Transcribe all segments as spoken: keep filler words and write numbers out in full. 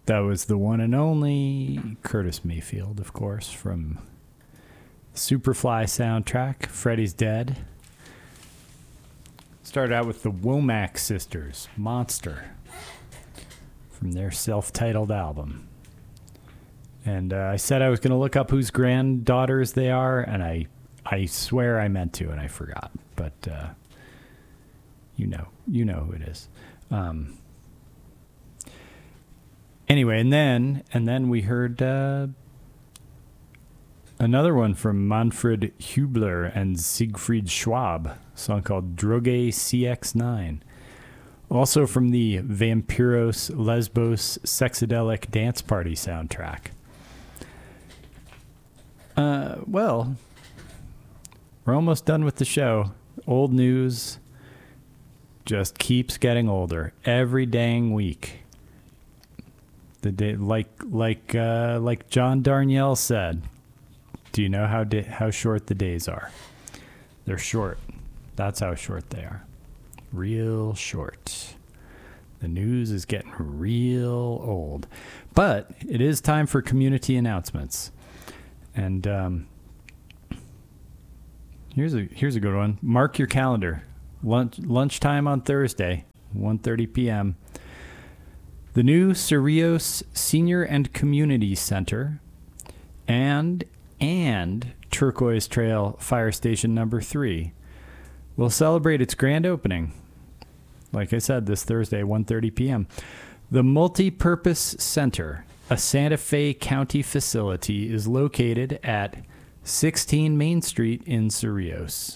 That was the one and only Curtis Mayfield, of course, from Superfly soundtrack, Freddy's Dead. Started out with the Womack Sisters, Monster, from their self-titled album. And uh, I said I was going to look up whose granddaughters they are, and I I swear I meant to, and I forgot. But uh, you know, you know who it is. Um, anyway, and then and then we heard uh, another one from Manfred Hubler and Siegfried Schwab, a song called Droge C X nine. Also from the Vampiros Lesbos Sexadelic Dance Party soundtrack. Uh, well, we're almost done with the show. Old news just keeps getting older every dang week. The day, like like uh, like John Darnielle said. Do you know how di- how short the days are? They're short. That's how short they are. Real short. The news is getting real old. But it is time for community announcements. And um, here's a here's a good one. Mark your calendar. Lunch lunchtime on Thursday, one thirty p.m. The new Cerrillos Senior and Community Center and and Turquoise Trail Fire Station Number Three will celebrate its grand opening. Like I said, this Thursday, one thirty p.m. The Multipurpose Center, a Santa Fe County facility, is located at sixteen Main Street in Cerrillos.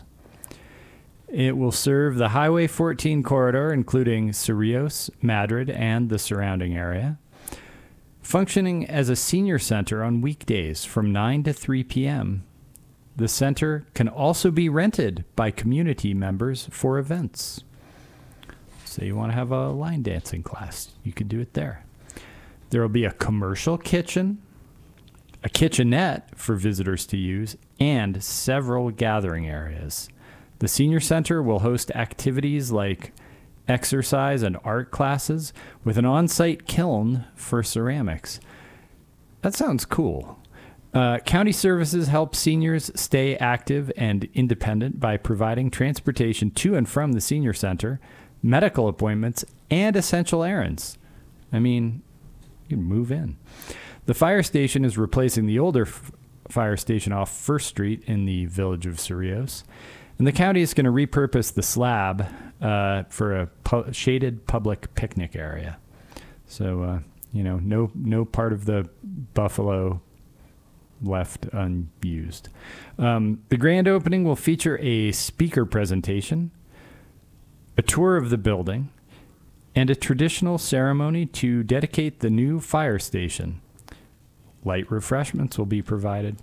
It will serve the Highway fourteen corridor, including Cerrillos, Madrid, and the surrounding area, functioning as a senior center on weekdays from nine to three p.m. The center can also be rented by community members for events. So you want to have a line dancing class, you can do it there. There will be a commercial kitchen, a kitchenette for visitors to use, and several gathering areas. The senior center will host activities like exercise and art classes with an on-site kiln for ceramics. That sounds cool. Uh, county services help seniors stay active and independent by providing transportation to and from the senior center, medical appointments, and essential errands. I mean, you can move in. The fire station is replacing the older f- fire station off First Street in the village of Cerrillos. And the county is going to repurpose the slab uh, for a pu- shaded public picnic area. So, uh, you know, no no part of the Buffalo left unused. Um, the grand opening will feature a speaker presentation, a tour of the building, and a traditional ceremony to dedicate the new fire station. Light refreshments will be provided.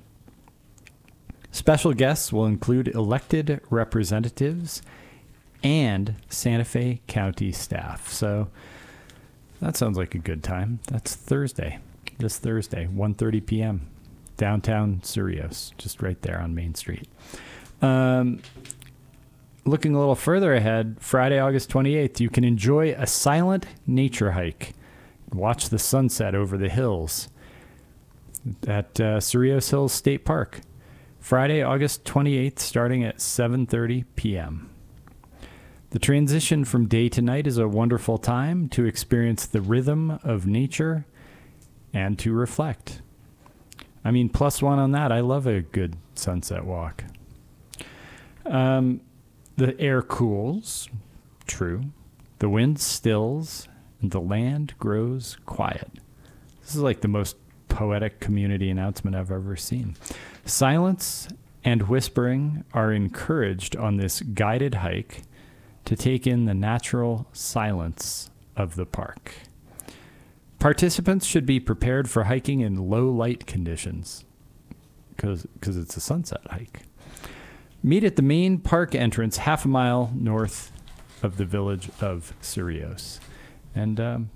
Special guests will include elected representatives and Santa Fe County staff. So that sounds like a good time. That's Thursday, this Thursday, one thirty p.m., downtown Cerrillos, just right there on Main Street. Um, looking a little further ahead, Friday, August twenty-eighth, you can enjoy a silent nature hike. Watch the sunset over the hills at uh, Cerrillos Hills State Park. Friday, August twenty-eighth, starting at seven thirty p.m. The transition from day to night is a wonderful time to experience the rhythm of nature and to reflect. I mean, plus one on that. I love a good sunset walk. Um, the air cools, true. The wind stills, and the land grows quiet. This is like the most poetic community announcement I've ever seen. Silence and whispering are encouraged on this guided hike to take in the natural silence of the park. Participants should be prepared for hiking in low light conditions because because it's a sunset hike. Meet at the main park entrance half a mile north of the village of Cerrillos. And um,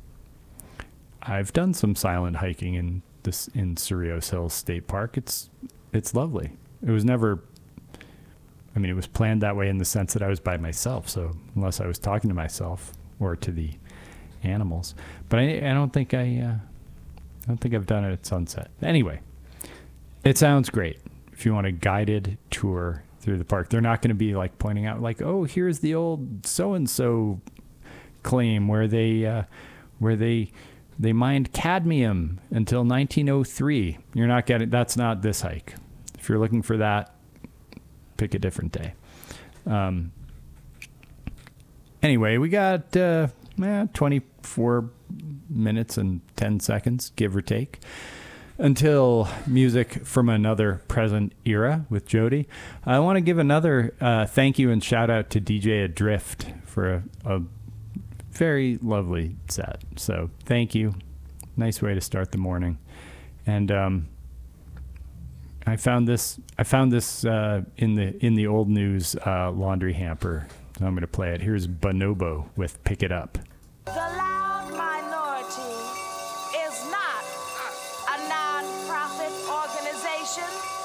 I've done some silent hiking in this in Cerrillos Hills State Park. It's it's lovely. It was never, I mean, it was planned that way in the sense that I was by myself. So unless I was talking to myself or to the animals. But I, I don't think I, uh, I don't think I've done it at sunset. Anyway, it sounds great. If you want a guided tour through the park, they're not going to be like pointing out like, oh, here's the old so-and-so claim where they, uh, where they, they mined cadmium until nineteen oh three. You're not getting, that's not this hike. If you're looking for that, pick a different day. Um, anyway, we got uh, eh, twenty-four minutes and ten seconds, give or take, until music from another present era with Jody. I want to give another uh, thank you and shout out to D J Adrift for a, a very lovely set. So thank you. Nice way to start the morning. And um, I found this. I found this uh, in the in the old news uh, laundry hamper. So I'm going to play it. Here's Bonobo with "Pick It Up." The Loud Minority is not a non-profit organization.